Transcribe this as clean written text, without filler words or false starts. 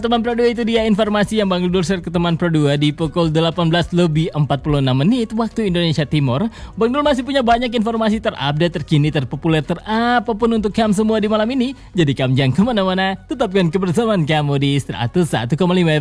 Teman Pro 2, itu dia informasi yang Bang Dul share ke teman Pro 2 di pukul 18:46 menit waktu Indonesia Timur. Bang Dul masih punya banyak informasi terupdate, terkini, terpopuler, terapapun untuk kamu semua di malam ini. Jadi kamu jangan kemana-mana, tetapkan kebersamaan kamu di 101,5